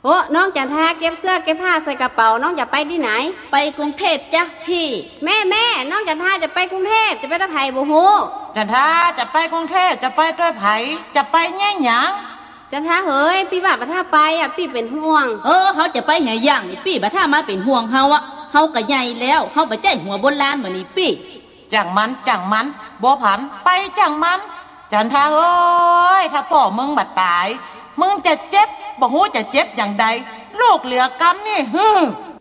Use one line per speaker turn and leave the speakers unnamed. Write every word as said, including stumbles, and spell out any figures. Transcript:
โอ้น้องจันทาเก็บเสื้อเก็บผ้าใส่กระเป๋าน้องจะไปที่ไหน
ไปกรุงเทพจ้ะพี่
แม่แม่น้องจันทาจะไปกรุงเทพจะไปตะไผ่บูฮู
จันทาจะไปกรุงเทพจะไปต้วยไผ่จะไปแง่หยัง
จันทาเฮ้ยพี่ว่าบัดท่าไปอ่ะพี่เป็นห่วง
เออเขาจะไปแห่ย่างนี่พี่บัดท่ามาเป็นห่วงเฮาอะเฮาก็ใหญ่แล้วเฮาไปใจหัวบนลานเหมือนนี่พี่
จังมันจังมันบ่ผันไปจังมันจันทาเอ้ยถ้าพ่อมึงบัดตายมึงจะเจ็บบ่ฮู้จะเจ็บอย่างใดลูกเหลือกำนี่ฮึ